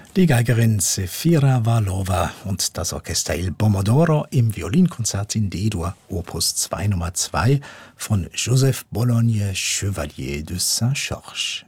Die Geigerin Zefira Vallova und das Orchester Il Pomodoro im Violinkonzert in D-Dur, Opus 2 Nummer 2 von Joseph Bologne Chevalier de Saint-Georges.